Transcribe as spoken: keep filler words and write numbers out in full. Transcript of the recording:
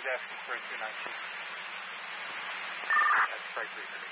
was asking for a two nine two. That's Strike three thirty.